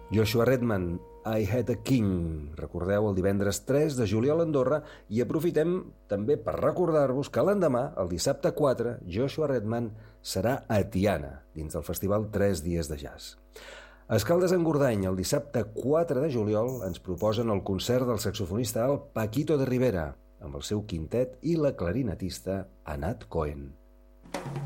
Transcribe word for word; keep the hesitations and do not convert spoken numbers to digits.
Joshua Redman, I Had a King. Recordeu el divendres tres de juliol a Andorra i aprofitem també per recordar-vos que l'endemà, el dissabte quatre, Joshua Redman serà a Tiana, dins del festival tres dies de jazz. A Escaldes-Engordany, el dissabte quatre de juliol, ens proposen el concert del saxofonista alt Paquito de Rivera, amb el seu quintet i la clarinetista Anat Cohen.